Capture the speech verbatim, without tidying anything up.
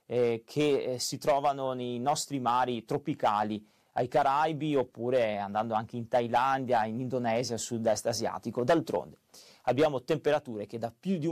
eh, che eh, si trovano nei nostri mari tropicali, ai Caraibi, oppure andando anche in Thailandia, in Indonesia, sud-est asiatico. D'altronde abbiamo temperature che da più di un